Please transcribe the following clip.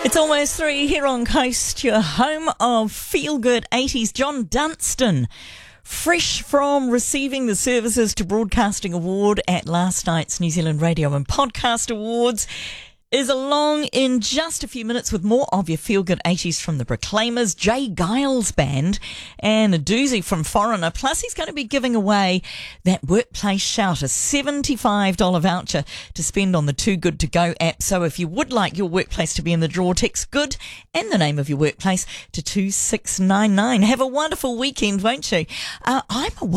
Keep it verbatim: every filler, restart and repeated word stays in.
It's almost three here on Coast, your home of feel-good eighties. John Dunstan, fresh from receiving the Services to Broadcasting Award at last night's New Zealand Radio and Podcast Awards, is along in just a few minutes with more of your feel-good eighties from the Proclaimers, Jay Giles Band, and a doozy from Foreigner. Plus, he's going to be giving away that Workplace Shout, a seventy-five dollars voucher to spend on the Too Good To Go app. So if you would like your workplace to be in the draw, text GOOD and the name of your workplace to two six nine nine. Have a wonderful weekend, won't you? Uh, I'm a